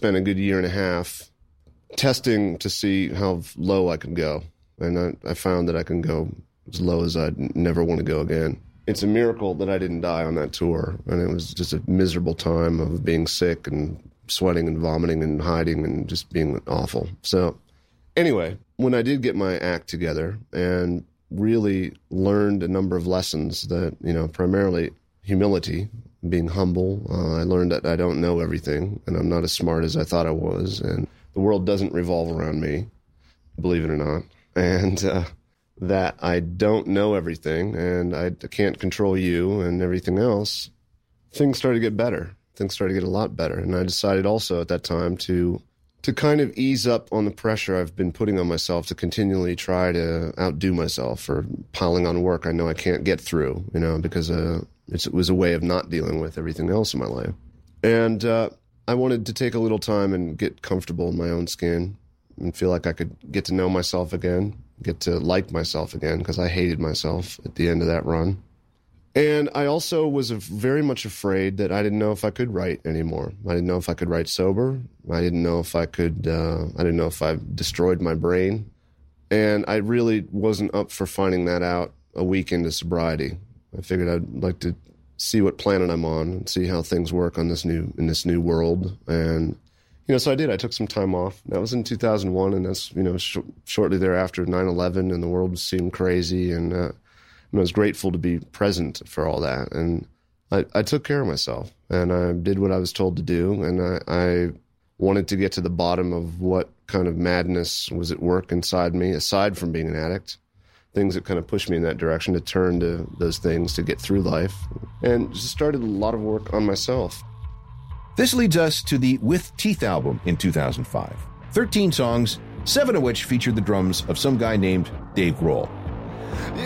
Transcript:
spent a good year and a half testing to see how low I could go. And I found that I can go as low as I'd never want to go again. It's a miracle that I didn't die on that tour. And it was just a miserable time of being sick and sweating and vomiting and hiding and just being awful. So anyway, when I did get my act together and really learned a number of lessons that, primarily humility, being humble. I learned that I don't know everything, and I'm not as smart as I thought I was, and the world doesn't revolve around me, believe it or not, and that I don't know everything, and I can't control you and everything else. Things started to get better. Things started to get a lot better, and I decided also at that time to kind of ease up on the pressure I've been putting on myself to continually try to outdo myself or piling on work I know I can't get through, because it was a way of not dealing with everything else in my life. And I wanted to take a little time and get comfortable in my own skin and feel like I could get to know myself again, get to like myself again, because I hated myself at the end of that run. And I also was very much afraid that I didn't know if I could write anymore. I didn't know if I could write sober. I didn't know if I could, I didn't know if I destroyed my brain. And I really wasn't up for finding that out a week into sobriety. I figured I'd like to see what planet I'm on and see how things work in this new world. And, so I did. I took some time off. That was in 2001, and that's, shortly thereafter, 9/11, and the world seemed crazy, and I was grateful to be present for all that. And I took care of myself, and I did what I was told to do. And I wanted to get to the bottom of what kind of madness was at work inside me, aside from being an addict, things that kind of pushed me in that direction, to turn to those things to get through life, and just started a lot of work on myself. This leads us to the With Teeth album in 2005. 13 songs, 7 of which featured the drums of some guy named Dave Grohl.